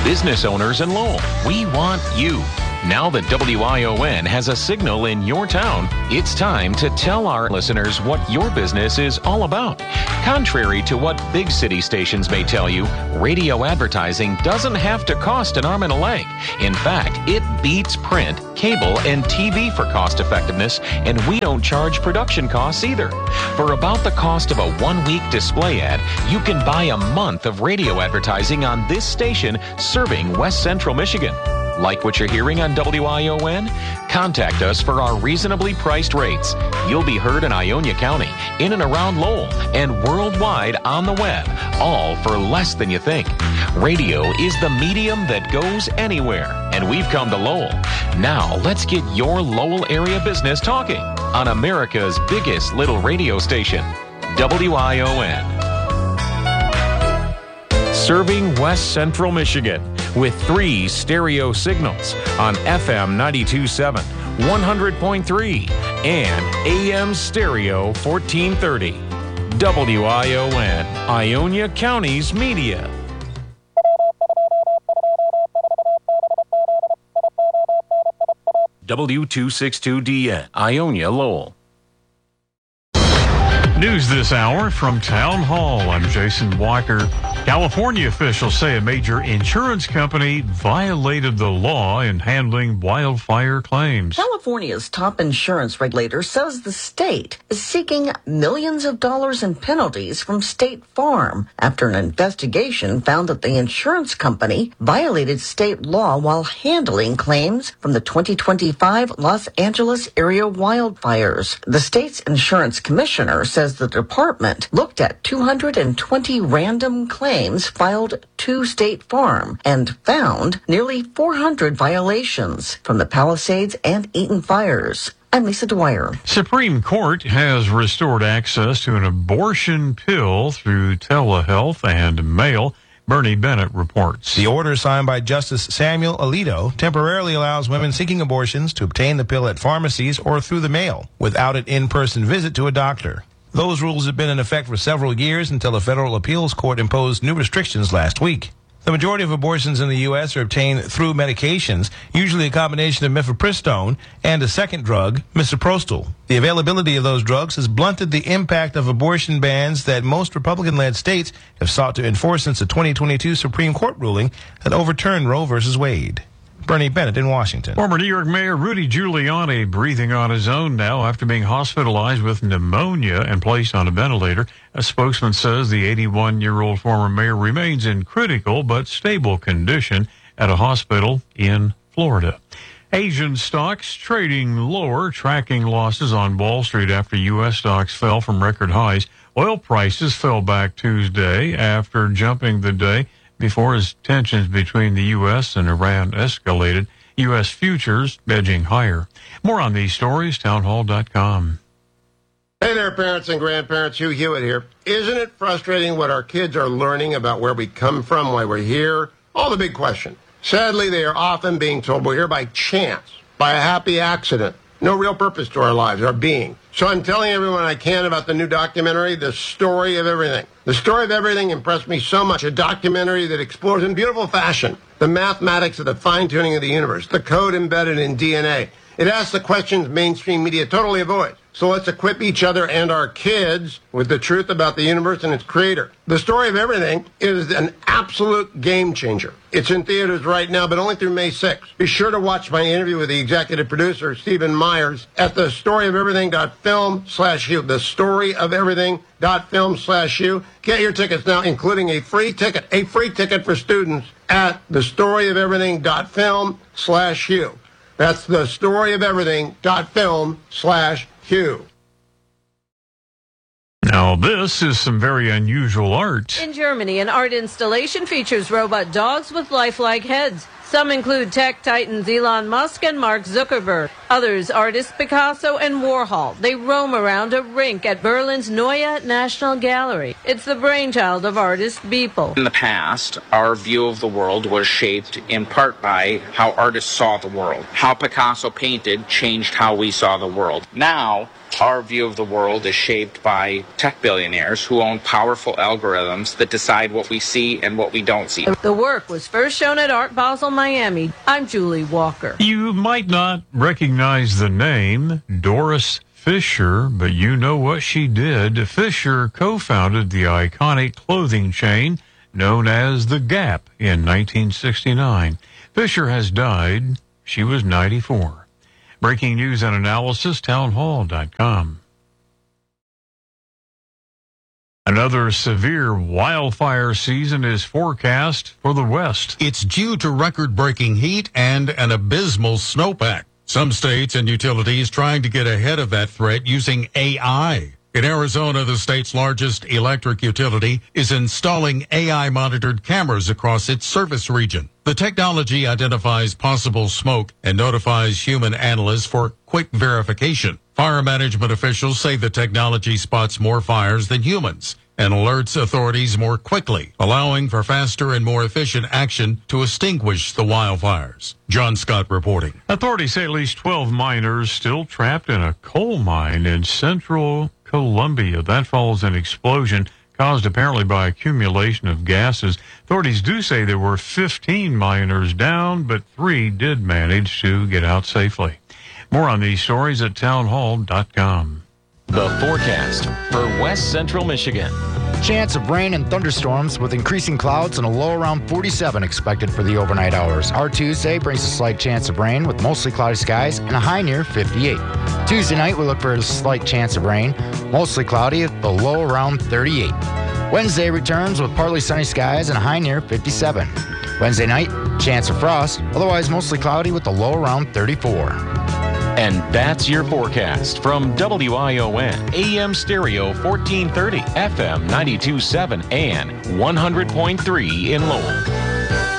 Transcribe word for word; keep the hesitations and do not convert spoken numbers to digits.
business owners in Lowell. We want you. Now that W I O N has a signal in your town, it's time to tell our listeners what your business is all about. Contrary to what big city stations may tell you, radio advertising doesn't have to cost an arm and a leg. In fact, it beats print, cable, and T V for cost effectiveness, and we don't charge production costs either. For about the cost of a one-week display ad, you can buy a month of radio advertising on this station serving West Central Michigan. Like what you're hearing on W I O N? Contact us for our reasonably priced rates. You'll be heard in Ionia County, in and around Lowell, and worldwide on the web, all for less than you think. Radio is the medium that goes anywhere, and we've come to Lowell. Now, let's get your Lowell area business talking on America's biggest little radio station, W I O N. Serving West Central Michigan with three stereo signals on F M ninety-two point seven, one hundred point three, and A M stereo fourteen thirty. W I O N, Ionia County's media. W two sixty-two D N, Ionia, Lowell. News this hour from Town Hall. I'm Jason Walker. California officials say a major insurance company violated the law in handling wildfire claims. California's top insurance regulator says the state is seeking millions of dollars in penalties from State Farm after an investigation found that the insurance company violated state law while handling claims from the twenty twenty-five Los Angeles area wildfires. The state's insurance commissioner says the department looked at two hundred twenty random claims filed to State Farm and found nearly four hundred violations from the Palisades and Eaton fires. I'm Lisa Dwyer. Supreme Court has restored access to an abortion pill through telehealth and mail. Bernie Bennett reports. The order signed by Justice Samuel Alito temporarily allows women seeking abortions to obtain the pill at pharmacies or through the mail without an in-person visit to a doctor. Those rules have been in effect for several years until a federal appeals court imposed new restrictions last week. The majority of abortions in the U S are obtained through medications, usually a combination of mifepristone and a second drug, misoprostol. The availability of those drugs has blunted the impact of abortion bans that most Republican-led states have sought to enforce since the twenty twenty-two Supreme Court ruling that overturned Roe versus Wade. Bernie Bennett in Washington. Former New York Mayor Rudy Giuliani breathing on his own now after being hospitalized with pneumonia and placed on a ventilator. A spokesman says the eighty-one-year-old former mayor remains in critical but stable condition at a hospital in Florida. Asian stocks trading lower, tracking losses on Wall Street after U S stocks fell from record highs. Oil prices fell back Tuesday after jumping the day before as tensions between the U S and Iran escalated. U S futures edging higher. More on these stories, townhall dot com. Hey there, parents and grandparents. Hugh Hewitt here. Isn't it frustrating what our kids are learning about where we come from, why we're here? All the big questions. Sadly, they are often being told we're here by chance, by a happy accident. No real purpose to our lives, our being. So I'm telling everyone I can about the new documentary, The Story of Everything. The Story of Everything impressed me so much. A documentary that explores in beautiful fashion the mathematics of the fine-tuning of the universe, the code embedded in D N A. It asks the questions mainstream media totally avoids. So let's equip each other and our kids with the truth about the universe and its creator. The Story of Everything is an absolute game changer. It's in theaters right now, but only through May sixth. Be sure to watch my interview with the executive producer, Stephen Myers, at the story of everything dot film slash you. The story of everything dot film slash you. Get your tickets now, including a free ticket, a free ticket for students at the story of everything dot film slash you. That's the story of everything dot film slash you. Now, this is some very unusual art. In Germany, an art installation features robot dogs with lifelike heads. Some include tech titans Elon Musk and Mark Zuckerberg. Others, artists Picasso and Warhol. They roam around a rink at Berlin's Neue National Gallery. It's the brainchild of artist Beeple. In the past, our view of the world was shaped in part by how artists saw the world. How Picasso painted changed how we saw the world. Now, Our view of the world is shaped by tech billionaires who own powerful algorithms that decide what we see and what we don't see. The work was first shown at Art Basel, Miami. I'm Julie Walker. You might not recognize the name Doris Fisher, but you know what she did. Fisher co-founded the iconic clothing chain known as The Gap in nineteen sixty-nine. Fisher has died. She was ninety-four. Breaking news and analysis, townhall dot com. Another severe wildfire season is forecast for the West. It's due to record-breaking heat and an abysmal snowpack. Some states and utilities trying to get ahead of that threat using A I. In Arizona, the state's largest electric utility is installing A I-monitored cameras across its service region. The technology identifies possible smoke and notifies human analysts for quick verification. Fire management officials say the technology spots more fires than humans and alerts authorities more quickly, allowing for faster and more efficient action to extinguish the wildfires. John Scott reporting. Authorities say at least twelve miners still trapped in a coal mine in central Colombia. That follows an explosion caused apparently by accumulation of gases. Authorities do say there were fifteen miners down, but three did manage to get out safely. More on these stories at townhall dot com. The forecast for West Central Michigan. Chance of rain and thunderstorms with increasing clouds and a low around forty-seven expected for the overnight hours. Our Tuesday brings a slight chance of rain with mostly cloudy skies and a high near fifty-eight. Tuesday night we look for a slight chance of rain, mostly cloudy at the low around thirty-eight. Wednesday returns with partly sunny skies and a high near fifty-seven. Wednesday night, chance of frost, otherwise mostly cloudy with a low around thirty-four. And that's your forecast from W I O N, A M Stereo fourteen thirty, F M ninety-two point seven, and one hundred point three in Lowell.